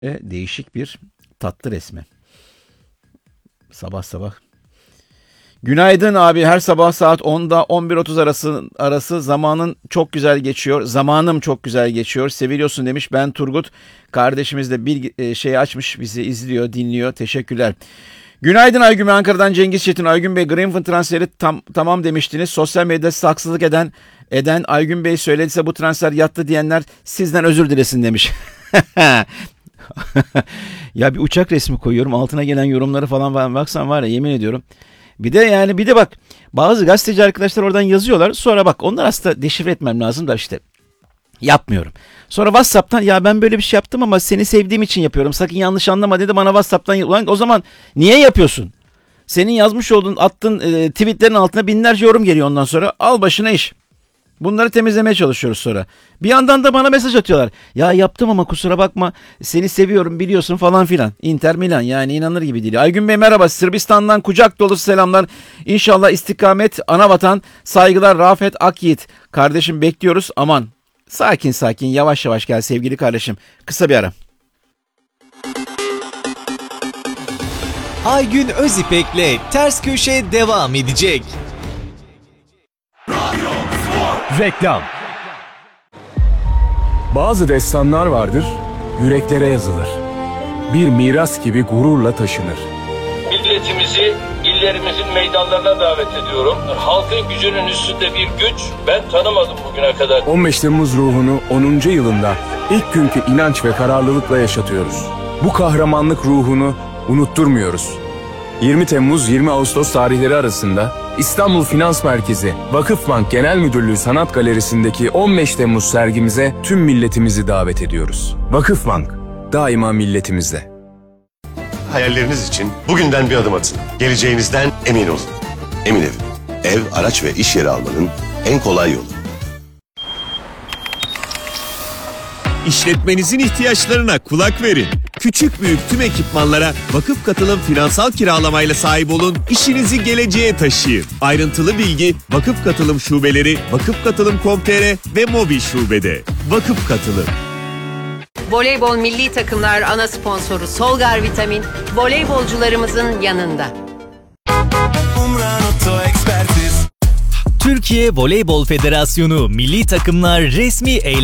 Değişik bir tatlı resmi. Sabah sabah. Günaydın abi, her sabah saat 10'da 11.30 arası zamanın çok güzel geçiyor. Zamanım çok güzel geçiyor. Seviliyorsun demiş. Ben Turgut. Kardeşimiz de bir şey açmış, bizi izliyor, dinliyor. Teşekkürler. Günaydın Aygün Bey, Ankara'dan Cengiz Çetin. Aygün Bey, Greenfield transferi tamam demiştiniz. Sosyal medyada haksızlık eden Aygün Bey söylediyse bu transfer yattı diyenler sizden özür dilesin demiş. Ya bir uçak resmi koyuyorum, altına gelen yorumları falan baksan var ya, yemin ediyorum. Bir de bak, bazı gazeteci arkadaşlar oradan yazıyorlar. Sonra bak, onları aslında deşifre etmem lazım da işte yapmıyorum. Sonra WhatsApp'tan ya ben böyle bir şey yaptım ama seni sevdiğim için yapıyorum, sakın yanlış anlama dedi bana WhatsApp'tan. Ulan o zaman niye yapıyorsun? Senin yazmış olduğun, attığın tweetlerin altına binlerce yorum geliyor ondan sonra. Al başına iş. Bunları temizlemeye çalışıyoruz sonra. Bir yandan da bana mesaj atıyorlar. Ya yaptım ama kusura bakma, seni seviyorum biliyorsun falan filan. Inter Milan, yani inanır gibi değil. Aygün Bey merhaba, Sırbistan'dan kucak dolusu selamlar. İnşallah istikamet anavatan, saygılar Rafet Akyiğit. Kardeşim bekliyoruz, aman sakin sakin yavaş yavaş gel sevgili kardeşim. Kısa bir ara. Aygün Özipek'le Ters Köşe devam edecek. Reklam. Bazı destanlar vardır, yüreklere yazılır. Bir miras gibi gururla taşınır. Milletimizi illerimizin meydanlarına davet ediyorum. Halkın gücünün üstünde bir güç ben tanımadım bugüne kadar. 15 Temmuz ruhunu 10. yılında ilk günkü inanç ve kararlılıkla yaşatıyoruz. Bu kahramanlık ruhunu unutturmuyoruz. 20 Temmuz 20 Ağustos tarihleri arasında İstanbul Finans Merkezi Vakıfbank Genel Müdürlüğü Sanat Galerisi'ndeki 15 Temmuz sergimize tüm milletimizi davet ediyoruz. Vakıfbank, daima milletimizde. Hayalleriniz için bugünden bir adım atın. Geleceğinizden emin olun. Emin Ev, araç ve iş yeri almanın en kolay yolu. İşletmenizin ihtiyaçlarına kulak verin. Küçük büyük tüm ekipmanlara Vakıf Katılım finansal kiralamayla sahip olun, işinizi geleceğe taşıyın. Ayrıntılı bilgi Vakıf Katılım şubeleri, vakıfkatılım.com.tr ve mobil şubede. Vakıf Katılım. Voleybol milli takımlar ana sponsoru Solgar Vitamin, voleybolcularımızın yanında. Türkiye Voleybol Federasyonu milli takımlar resmi